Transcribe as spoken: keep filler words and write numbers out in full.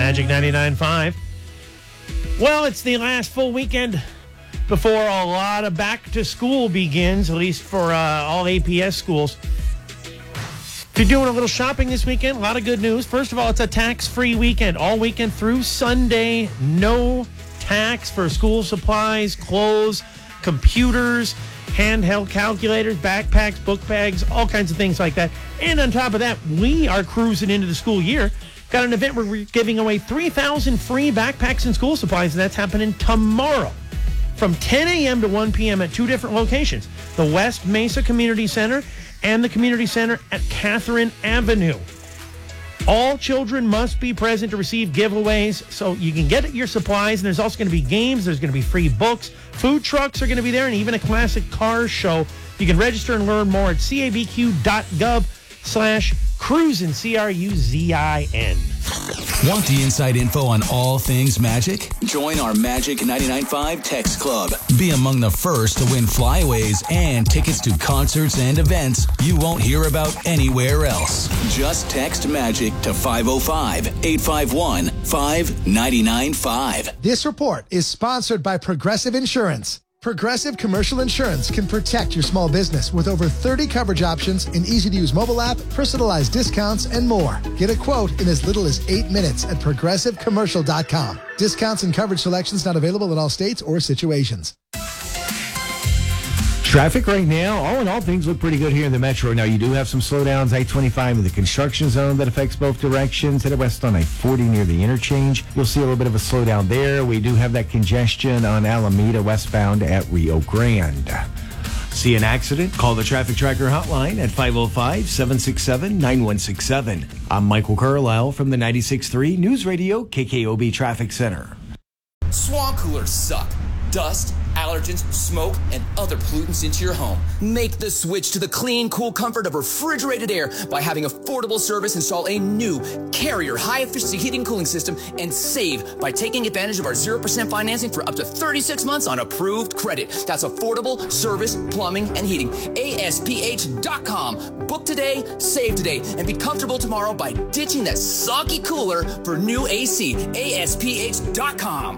Magic ninety-nine point five. Well, it's the last full weekend before a lot of back to school begins, at least for uh, all A P S schools. If you're doing a little shopping this weekend, a lot of good news. First of all, it's a tax-free weekend, all weekend through Sunday. No tax for school supplies, clothes, computers, handheld calculators, backpacks, book bags, all kinds of things like that. And on top of that, we are cruising into the school year. Got an event where we're giving away three thousand free backpacks and school supplies, and that's happening tomorrow from ten a.m. to one p.m. at two different locations, the West Mesa Community Center and the Community Center at Catherine Avenue. All children must be present to receive giveaways, so you can get your supplies, and there's also going to be games, there's going to be free books, food trucks are going to be there, and even a classic car show. You can register and learn more at cabq.gov slash cruisin', C R U Z I N. Want the inside info on all things Magic? Join our Magic ninety-nine point five text club. Be among the first to win flyaways and tickets to concerts and events you won't hear about anywhere else. Just text Magic to five oh five, eight five one, five nine nine five. This report is sponsored by Progressive Insurance. Progressive Commercial Insurance can protect your small business with over thirty coverage options, an easy-to-use mobile app, personalized discounts, and more. Get a quote in as little as eight minutes at progressive commercial dot com. Discounts and coverage selections not available in all states or situations. Traffic right now, all in all, things look pretty good here in the metro. Now, you do have some slowdowns, I twenty-five in the construction zone that affects both directions. Headed west on I forty near the interchange. You'll see a little bit of a slowdown there. We do have that congestion on Alameda westbound at Rio Grande. See an accident? Call the Traffic Tracker hotline at five oh five, seven six seven, nine one six seven. I'm Michael Carlisle from the ninety-six point three News Radio K K O B Traffic Center. Swamp coolers suck. Dust, allergens, smoke, and other pollutants into your home. Make the switch to the clean, cool comfort of refrigerated air by having Affordable Service install a new Carrier high-efficiency heating and cooling system and save by taking advantage of our zero percent financing for up to thirty-six months on approved credit. That's Affordable Service Plumbing and Heating. A S P H dot com. Book today, save today, and be comfortable tomorrow by ditching that soggy cooler for new A C. A S P H dot com.